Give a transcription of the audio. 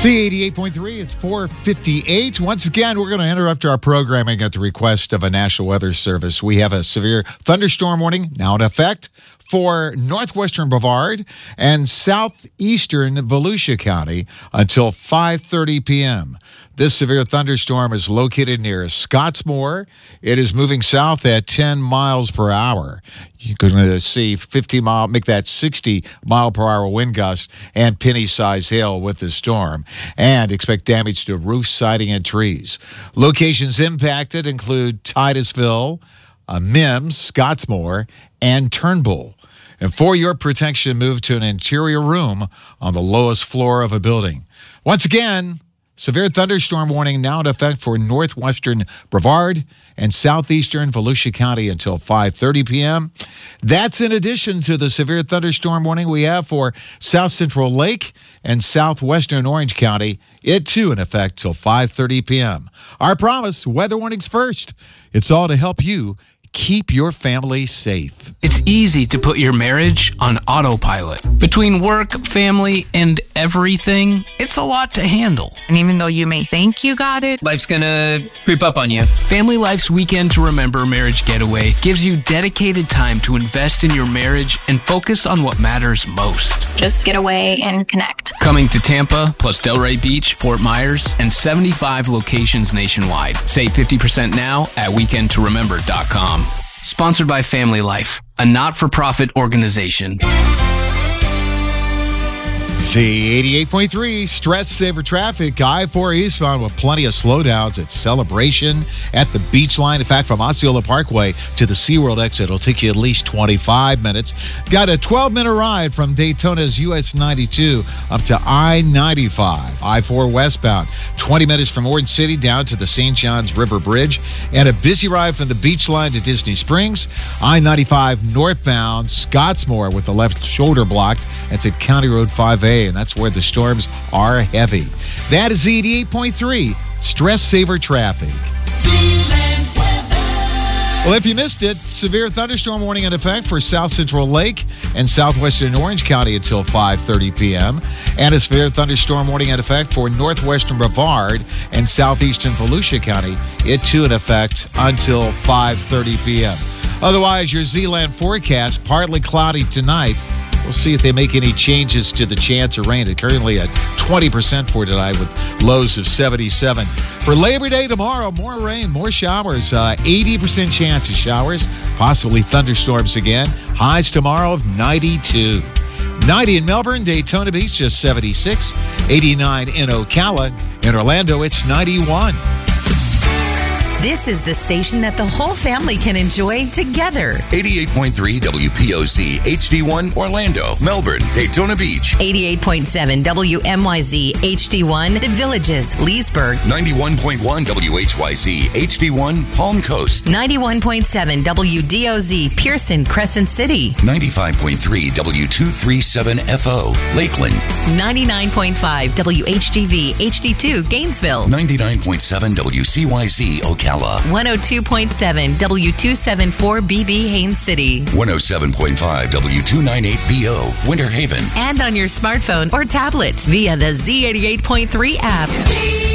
C88.3, it's 4:58. Once again, we're going to interrupt our programming at the request of a National Weather Service. We have a severe thunderstorm warning now in effect for northwestern Brevard and southeastern Volusia County until 5:30 p.m. This severe thunderstorm is located near Scottsmore. It is moving south at 10 miles per hour. You're going to see 50-mile, make that 60-mile-per-hour wind gust and penny-size hail with the storm. And expect damage to roof, siding, and trees. Locations impacted include Titusville, Mims, Scottsmore, and Turnbull. And for your protection, move to an interior room on the lowest floor of a building. Once again, severe thunderstorm warning now in effect for northwestern Brevard and southeastern Volusia County until 5:30 p.m. That's in addition to the severe thunderstorm warning we have for South Central Lake and southwestern Orange County. It, too, in effect till 5:30 p.m. Our promise, weather warnings first. It's all to help you keep your family safe. It's easy to put your marriage on autopilot. Between work, family, and everything, it's a lot to handle. And even though you may think you got it, life's gonna creep up on you. Family Life's Weekend to Remember Marriage Getaway gives you dedicated time to invest in your marriage and focus on what matters most. Just get away and connect. Coming to Tampa, plus Delray Beach, Fort Myers, and 75 locations nationwide. Save 50% now at weekendtoremember.com. Sponsored by Family Life, a not-for-profit organization. C88.3, stress saver traffic. I-4 eastbound with plenty of slowdowns at Celebration at the Beach Line. In fact, from Osceola Parkway to the SeaWorld exit, it'll take you at least 25 minutes. Got a 12-minute ride from Daytona's US 92 up to I-95. I-4 westbound, 20 minutes from Orange City down to the St. Johns River Bridge. And a busy ride from the Beach Line to Disney Springs. I-95 northbound, Scottsmore with the left shoulder blocked. That's at County Road 5A. And that's where the storms are heavy. That is 88.3 stress saver traffic. Well, if you missed it, severe thunderstorm warning in effect for South Central Lake and southwestern Orange County until 5:30 p.m. And a severe thunderstorm warning in effect for northwestern Brevard and southeastern Volusia County. It too in effect until 5:30 p.m. Otherwise, your Z-Land forecast, partly cloudy tonight. We'll see if they make any changes to the chance of rain. It's currently at 20% for tonight with lows of 77. For Labor Day tomorrow, more rain, more showers. 80% chance of showers, possibly thunderstorms again. Highs tomorrow of 92. 90 in Melbourne, Daytona Beach, just 76. 89 in Ocala. In Orlando, it's 91. this is the station that the whole family can enjoy together. 88.3 WPOC, HD1, Orlando, Melbourne, Daytona Beach. 88.7 WMYZ, HD1, The Villages, Leesburg. 91.1 WHYZ, HD1, Palm Coast. 91.7 WDOZ, Pearson, Crescent City. 95.3 W237FO, Lakeland. 99.5 WHGV, HD2, Gainesville. 99.7 WCYZ, Ocala. 102.7 W274BB, Haines City. 107.5 W298BO, Winter Haven. And on your smartphone or tablet via the Z88.3 app.